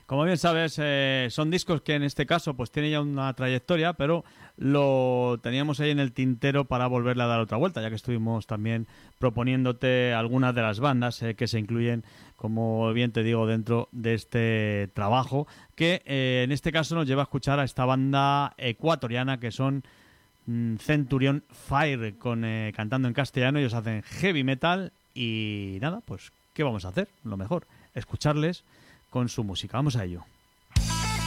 Como bien sabes, son discos que en este caso pues tienen ya una trayectoria, pero lo teníamos ahí en el tintero para volverle a dar otra vuelta, ya que estuvimos también proponiéndote algunas de las bandas que se incluyen, como bien te digo, dentro de este trabajo, que en este caso nos lleva a escuchar a esta banda ecuatoriana que son Centurion Fire, cantando en castellano. Ellos hacen heavy metal y nada, pues ¿qué vamos a hacer? Lo mejor, escucharles con su música. Vamos a ello.